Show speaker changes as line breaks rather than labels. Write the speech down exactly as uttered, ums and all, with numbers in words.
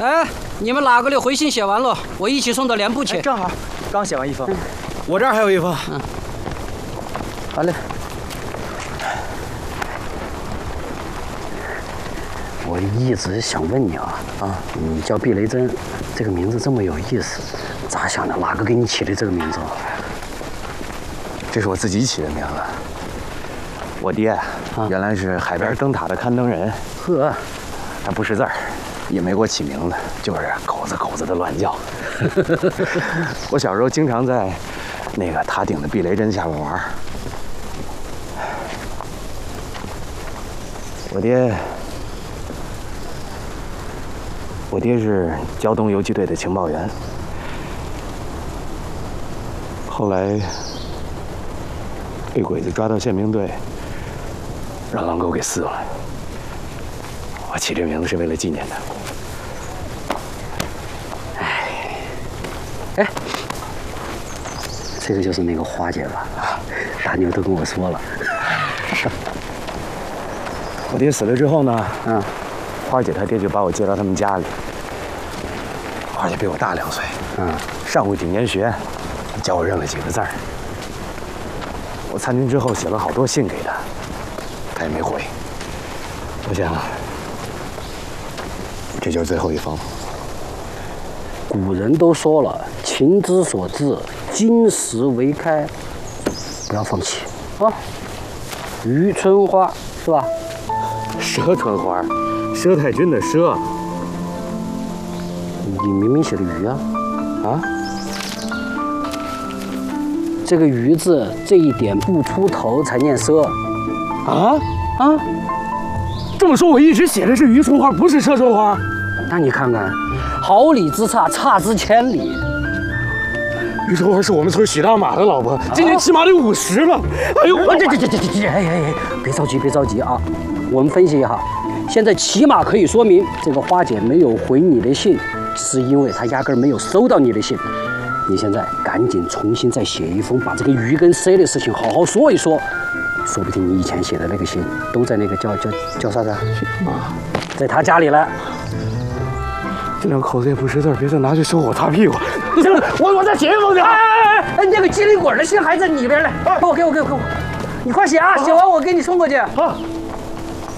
哎，你们哪个的回信写完了？我一起送到连部去。
正好，刚写完一封，嗯、我这儿还有一封。
嗯，好嘞。
我一直想问你啊啊，你叫毕雷珍，这个名字这么有意思，咋想的？哪个给你起的这个名字？
这是我自己起的名字。我爹啊，原来是海边灯塔的看灯人。
呵，
他不识字儿，也没给我起名字，就是狗子狗子的乱叫。我小时候经常在那个塔顶的避雷针下边玩。我爹，我爹是胶东游击队的情报员，后来被鬼子抓到宪兵队，让狼狗给撕了。我起这名字是为了纪念他。
哎，哎，这个就是那个花姐吧？大妞都跟我说了。
我爹死了之后呢，
嗯，
花姐她爹就把我接到他们家里。花姐比我大两岁，
嗯，
上过几年学，教我认了几个字儿。我参军之后写了好多信给他，他也没回。我想，这就是最后一封。
古人都说了，情之所至，金石为开，不要放弃啊！余春花是吧？
佘春花，佘太君的佘。
你明明写的余啊，
啊？
这个余字这一点不出头才念佘。
啊
啊！
这么说，我一直写的是余春花，不是佘春花。
那你看看，毫厘之差，差之千里。
余春花是我们村许大马的老婆，今年起码得五十了。哎呦，
这这这这这，哎哎哎，别着急，别着急啊！我们分析一下，现在起码可以说明，这个花姐没有回你的信，是因为她压根儿没有收到你的信。你现在赶紧重新再写一封，把这个鱼跟 C 的事情好好说一说。说不定你以前写的那个信都在那个叫叫叫啥子啊？在他家里了。
这两口子也不识字，别再拿去收我擦屁股。行了，我我再写一封去。
哎哎哎哎，那个机灵鬼的信还在里边呢，给我给我给我给我，你快写啊！写完我给你送过去。
好。